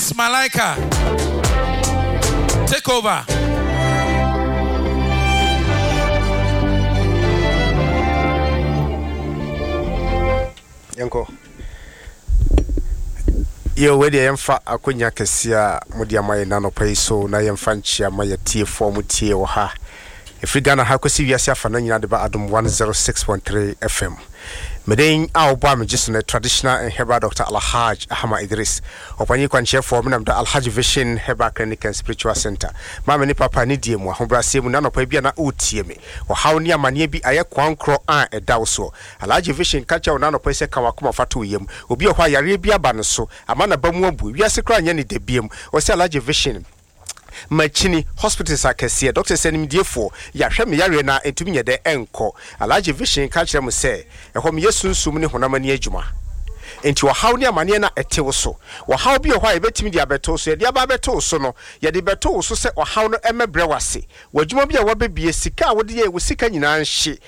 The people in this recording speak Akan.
Miss Malaika, take over. Yanko. Yo we dey emfa akonya kesia mudi amaye na no pai so na yemfa nchia amaye tie form tie wo ha. Efrigana ha kwesi wiase afa na nyina de ba adom 106.3 FM. Medin awba me jisu na traditional and herbal Dr. Alhaj Ahmad Idris. Opanyi kwanche for me na Alhaj Vision Herbal Clinic and Spiritual Center. Mama ni papa ni die mu ahobra se mu na no pa bia na otie me. Wo haw ni amane bi aye kwankro a edaw so. Alhaj Vision ka cha na no pa se ka wakoma fato yem. Obi ho ayare bia ba no so. Amana ba mu abu. Wiase kra nya ni de biem. O se Alhaj Vision Machini hospitals akese doctor senim diefo ya hwe me yare na etumi nye de enko Alhaji Vision ka kire mu se ehom yesunsum ne honamani adwuma enti wo haw ne amane na etewo so wo haw bi ho a ebetimi dia beto so ye dia ba beto so no ye de beto so se wo haw no emebre wase wadwuma bi a wabebie sika a wode ye wo sika nyina nhye